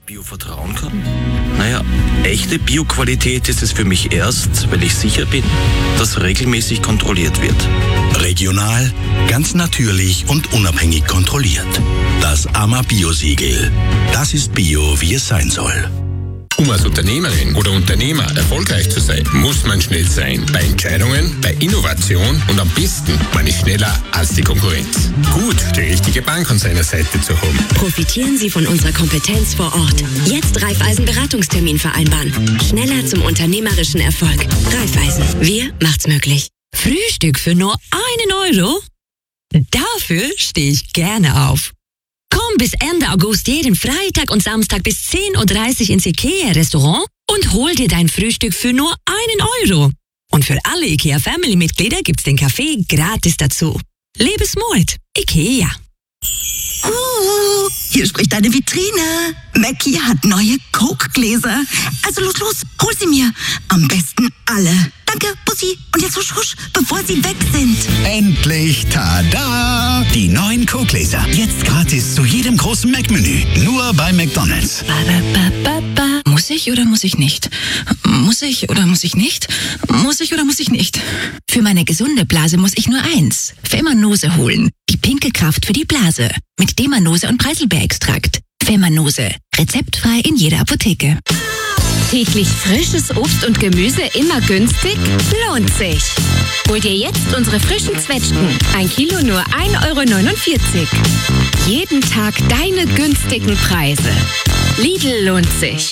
Bio vertrauen kann? Naja, echte Bio-Qualität ist es für mich erst, weil ich sicher bin, dass regelmäßig kontrolliert wird. Regional, ganz natürlich und unabhängig kontrolliert. Das AMA-Bio-Siegel. Das ist Bio, wie es sein soll. Um als Unternehmerin oder Unternehmer erfolgreich zu sein, muss man schnell sein. Bei Entscheidungen, bei Innovation und am besten, man ist schneller als die Konkurrenz. Gut, die richtige Bank an seiner Seite zu haben. Profitieren Sie von unserer Kompetenz vor Ort. Jetzt Raiffeisen-Beratungstermin vereinbaren. Schneller zum unternehmerischen Erfolg. Raiffeisen. Wir macht's möglich. Frühstück für nur 1 Euro? Dafür stehe ich gerne auf. Komm bis Ende August jeden Freitag und Samstag bis 10.30 Uhr ins IKEA-Restaurant und hol dir dein Frühstück für nur 1 Euro. Und für alle IKEA-Family-Mitglieder gibt's den Kaffee gratis dazu. Lebensmut. IKEA. Hier spricht eine Vitrine. Mackie hat neue Coke-Gläser. Also los, hol sie mir. Am besten alle. Danke, Bussi. Und jetzt husch, bevor sie weg sind. Endlich, tada! Die neuen Coke-Gläser. Jetzt gratis zu jedem großen Mac-Menü. Nur bei McDonald's. Muss ich oder muss ich nicht? Muss ich oder muss ich nicht? Muss ich oder muss ich nicht? Für meine gesunde Blase muss ich nur eins. Femanose holen. Die pinke Kraft für die Blase. Mit Demanose und Preiselbeerextrakt. Femanose. Rezeptfrei in jeder Apotheke. Täglich frisches Obst und Gemüse immer günstig? Lohnt sich. Hol dir jetzt unsere frischen Zwetschgen. 1 Kilo nur 1,49 €. Jeden Tag deine günstigen Preise. Lidl lohnt sich.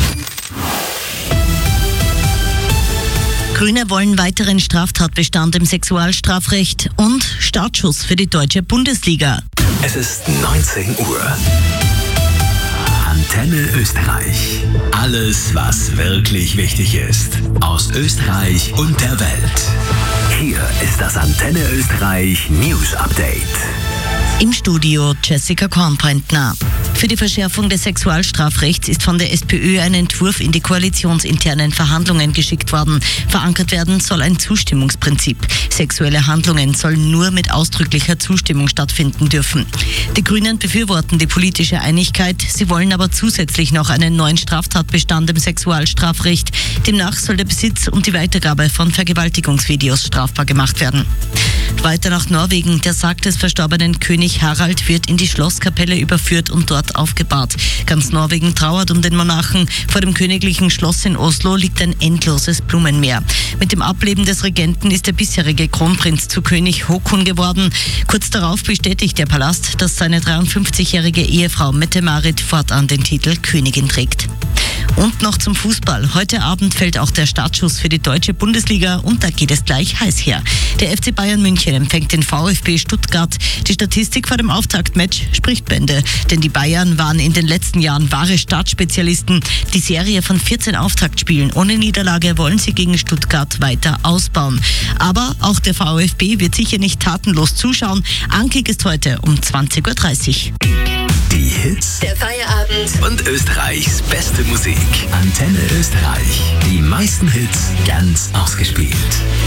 Grüne wollen weiteren Straftatbestand im Sexualstrafrecht und Startschuss für die deutsche Bundesliga. Es ist 19 Uhr. Antenne Österreich. Alles, was wirklich wichtig ist. Aus Österreich und der Welt. Hier ist das Antenne Österreich News Update. Im Studio Jessica Kornbrentner. Für die Verschärfung des Sexualstrafrechts ist von der SPÖ ein Entwurf in die koalitionsinternen Verhandlungen geschickt worden. Verankert werden soll ein Zustimmungsprinzip. Sexuelle Handlungen sollen nur mit ausdrücklicher Zustimmung stattfinden dürfen. Die Grünen befürworten die politische Einigkeit. Sie wollen aber zusätzlich noch einen neuen Straftatbestand im Sexualstrafrecht. Demnach soll der Besitz und die Weitergabe von Vergewaltigungsvideos strafbar gemacht werden. Weiter nach Norwegen. Der Sarg des verstorbenen König Harald wird in die Schlosskapelle überführt und dort aufgebahrt. Ganz Norwegen trauert um den Monarchen. Vor dem königlichen Schloss in Oslo liegt ein endloses Blumenmeer. Mit dem Ableben des Regenten ist der bisherige Kronprinz zu König Håkon geworden. Kurz darauf bestätigt der Palast, dass seine 53-jährige Ehefrau Mette-Marit fortan den Titel Königin trägt. Und noch zum Fußball. Heute Abend fällt auch der Startschuss für die deutsche Bundesliga und da geht es gleich heiß her. Der FC Bayern München empfängt den VfB Stuttgart. Die Statistik vor dem Auftaktmatch spricht Bände, denn die Bayern waren in den letzten Jahren wahre Startspezialisten. Die Serie von 14 Auftaktspielen ohne Niederlage wollen sie gegen Stuttgart weiter ausbauen. Aber auch der VfB wird sicher nicht tatenlos zuschauen. Ankick ist heute um 20.30 Uhr. Die Hits, Der Feierabend. und Österreichs beste Musik. Antenne Österreich. Die meisten Hits ganz ausgespielt.